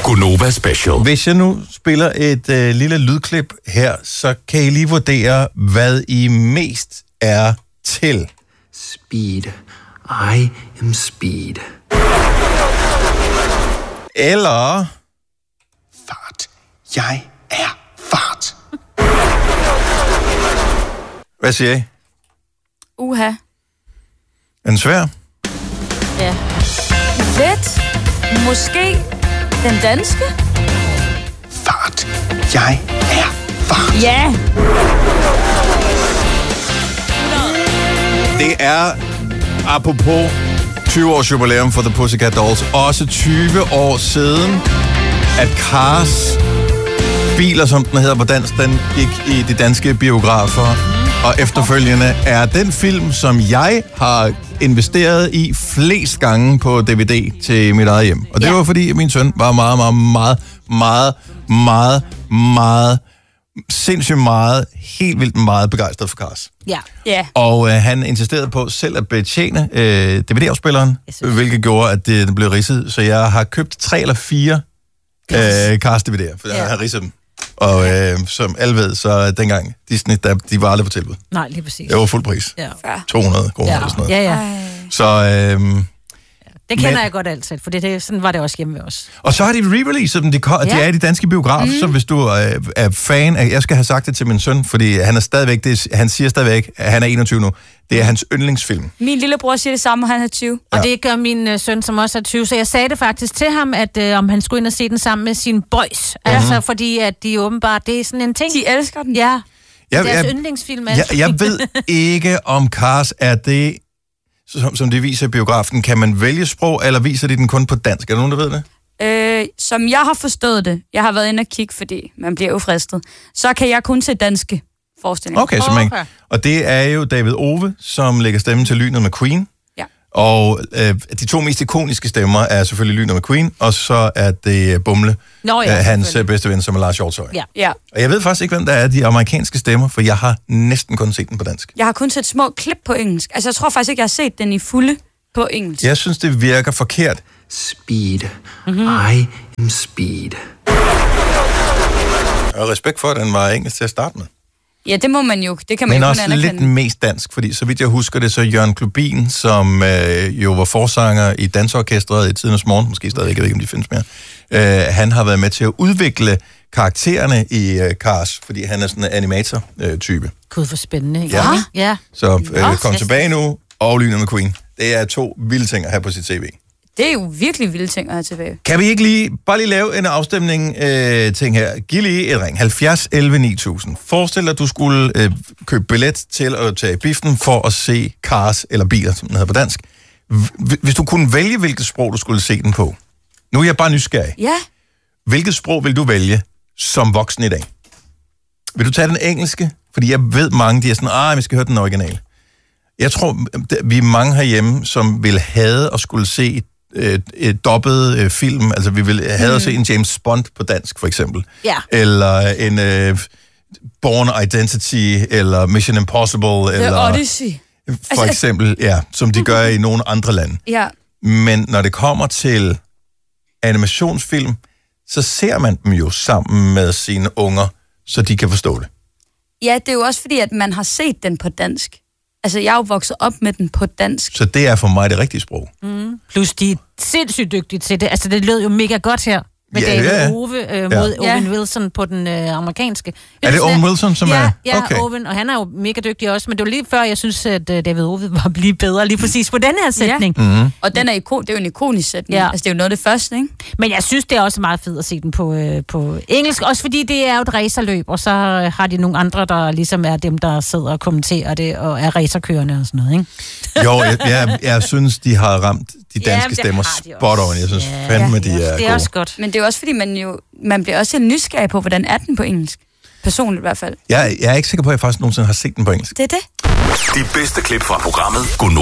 Gonova Special. Hvis jeg nu spiller et lille lydklip her, så kan I lige vurdere, hvad I mest er til. Speed. I am speed. Eller... Fart. Jeg er fart. Hvad siger I? Uha. Er den svær? Ja. Let. Måske den danske? Fart. Jeg er fart. Ja. Det er, apropos 20 års jubilæum for The Pussycat Dolls, også 20 år siden, at Cars biler, som den hedder på dansk, den gik i de danske biografer. Og efterfølgende er den film, som jeg har investeret i flest gange på DVD til mit eget hjem. Og det var fordi, min søn var meget, sindssygt meget, helt vildt meget begejstret for Cars. Ja. Og han insisterede på selv at betjene DVD-afspilleren, hvilket gjorde, at det blev ridset. Så jeg har købt 3 eller 4 Cars DVD'er, for jeg har ridset dem. Og som alle ved, så dengang Disney, de var aldrig på tilbud. Nej, lige præcis. Det var fuld pris. Ja. 200 kroner eller sådan noget. Ja. Så... Det kender jeg godt altid, for sådan var det også hjemme ved os. Og så har de re-releaset dem. De er i de danske biografer, så hvis du er fan af... Jeg skal have sagt det til min søn, fordi han er stadigvæk... han siger stadigvæk, at han er 21 nu. Det er hans yndlingsfilm. Min lillebror siger det samme, og han er 20. Ja. Og det gør min søn, som også er 20. Så jeg sagde det faktisk til ham, at om han skulle ind og se den sammen med sine boys. Altså, fordi at de åbenbart... Det er sådan en ting. De elsker den. Ja. Deres yndlingsfilm. Jeg ved ikke, om Cars er det... Som de viser i biografen. Kan man vælge sprog, eller viser de den kun på dansk? Er der nogen, der ved det? Som jeg har forstået det, jeg har været inde og kigge, fordi man bliver jo fristet, så kan jeg kun se danske forestillinger. Okay, og det er jo David Ove, som lægger stemme til Lynet McQueen. Ja. Og de 2 mest ikoniske stemmer er selvfølgelig Lynet McQueen, og så er det Bumle, hans bedste ven, som er Lars Hjortshøj. Ja. Og jeg ved faktisk ikke, hvem der er de amerikanske stemmer, for jeg har næsten kun set den på dansk. Jeg har kun set små klip på engelsk. Altså, jeg tror faktisk ikke, jeg har set den i fulde på engelsk. Jeg synes, det virker forkert. Speed. I am speed. Jeg har respekt for, at den var engelsk til at starte med. Ja, det må man jo. Det kan man men jo også kun anerkende. lidt mest dansk, fordi så vidt jeg husker det, så Jørgen Klubin, som jo var forsanger i dansorkestret i Tidens Morgen, måske stadig ikke, jeg ved ikke, om de findes mere, han har været med til at udvikle karaktererne i Cars, fordi han er sådan en animator-type. Gud, for spændende, ikke? Ja. Så kom tilbage nu, og Lynet McQueen. Det er 2 vilde ting at have på sit CV. Det er jo virkelig vilde ting at have tilbage. Kan vi ikke bare lige lave en afstemning ting her? Giv lige et ring. 70 11 9000. Forestil dig, at du skulle købe billet til at tage biffen for at se Cars, eller biler, som den hedder på dansk. Hvis du kunne vælge, hvilket sprog du skulle se den på. Nu er jeg bare nysgerrig. Ja. Hvilket sprog vil du vælge som voksen i dag? Vil du tage den engelske? Fordi jeg ved mange, de er sådan, vi skal høre den originale. Jeg tror, vi er mange herhjemme, som vil hade at skulle se et dobbelt film. Altså, vi vil have at se en James Bond på dansk, for eksempel. Ja. Eller en Bourne Identity, eller Mission Impossible. The eller Odyssey. For eksempel, som de gør i nogle andre lande. Ja. Men når det kommer til animationsfilm, så ser man dem jo sammen med sine unger, så de kan forstå det. Ja, det er jo også fordi, at man har set den på dansk. Altså, jeg er jo vokset op med den på dansk. Så det er for mig det rigtige sprog. Plus, de er sindssygt dygtige til det. Altså, det lød jo mega godt her med David Ove mod Owen Wilson på den amerikanske. Er det Owen Wilson, som er? Ja, okay. Owen, og han er jo mega dygtig også, men det var lige før, jeg synes, at David Ove var blive bedre lige præcis på den her sætning. Ja. Mm-hmm. Og den er det er jo en ikonisk sætning. Ja. Altså, det er jo noget af det første, ikke? Men jeg synes, det er også meget fedt at se den på engelsk, også fordi det er jo et racerløb, og så har de nogle andre, der ligesom er dem, der sidder og kommenterer det, og er racerkørende og sådan noget, ikke? Jo, jeg synes, de har ramt de danske stemmer spot on. Jeg synes fandme, de er det er også godt. Men det er jo også, fordi man bliver også nysgerrig på, hvordan er den på engelsk. Personligt i hvert fald. Jeg er ikke sikker på, at jeg faktisk nogensinde har set den på engelsk. Det er det. De bedste klip fra programmet Gonova.